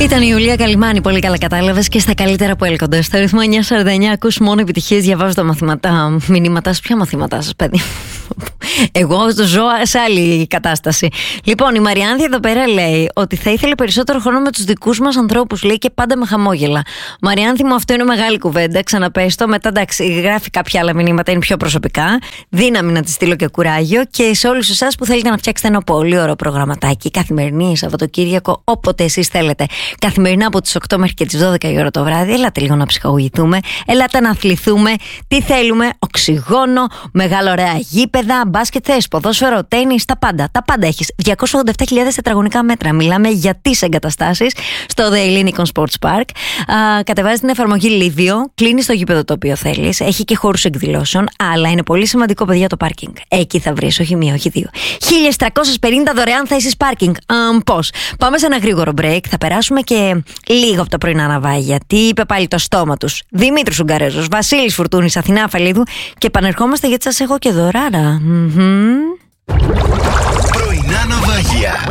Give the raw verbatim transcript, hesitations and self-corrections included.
Ήταν η Ιουλία Καλυμάνη, πολύ καλά κατάλαβες, και στα καλύτερα που έλκονται. Στο ρυθμό εννιά σαράντα εννιά ακούς μόνο επιτυχίες, διαβάζω τα μαθηματά. Μηνύματά σου, ποια μαθήματά σας, παιδί? Εγώ το ζω σε άλλη κατάσταση. Λοιπόν, η Μαριάνθη εδώ πέρα λέει ότι θα ήθελε περισσότερο χρόνο με τους δικούς μας ανθρώπους, λέει, και πάντα με χαμόγελα. Μαριάνθη μου, αυτό είναι μεγάλη κουβέντα. Ξαναπες το. Μετά, εντάξει, γράφει κάποια άλλα μηνύματα, είναι πιο προσωπικά. Δύναμη να τη στείλω και κουράγιο. Και σε όλους εσάς που θέλετε να φτιάξετε ένα πολύ ωραίο προγραμματάκι, καθημερινή, Σαββατοκύριακο, όποτε εσείς θέλετε. Καθημερινά από τις οκτώ μέχρι και τις δώδεκα η ώρα το βράδυ. Ελάτε λίγο να ψυχαγωγηθούμε. Ελάτε να αθληθούμε. Τι θέλουμε? Οξυγόνο, μεγάλα ωραία γήπεδα, μπάσκετ θες, ποδόσφαιρο, τένις, τα πάντα. Τα πάντα έχεις. διακόσια ογδόντα επτά χιλιάδες τετραγωνικά μέτρα. Μιλάμε για τις εγκαταστάσεις στο The Ellinikon Sports Park. Κατεβάζεις την εφαρμογή Livio, κλείνεις το γήπεδο το οποίο θέλεις. Έχει και χώρους εκδηλώσεων. Αλλά είναι πολύ σημαντικό, παιδιά, το πάρκινγκ. Εκεί θα βρεις, όχι μία, όχι δύο. χίλια τριακόσιες πενήντα δωρεάν θέσεις πάρκινγκ. Πώς? Πάμε σε ένα γρήγορο break. Θα περάσουμε και λίγο από τα πρωινά ναυάγια. Τι είπε πάλι το στόμα τους? Δημήτρης Ουγγαρέζος, Βασίλης Φουρτούνης, Αθηνά Αφελίδου. Και επανερχόμαστε γιατί σας έχω και δωράρα. Mm-hmm. Πρωινά ναυάγια.